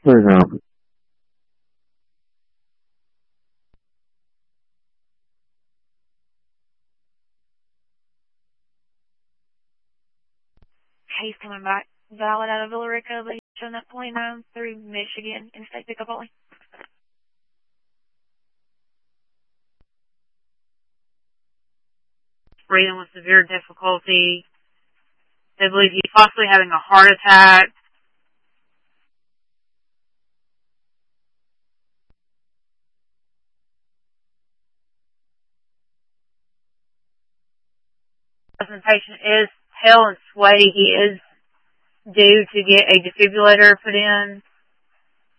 Mhm. He's coming back valid out of Villarica, but he's showing that 29 through Michigan Interstate pickup only. Breathing with severe difficulty. They believe he's possibly having a heart attack. The patient is pale and sweaty. He is due to get a defibrillator put in.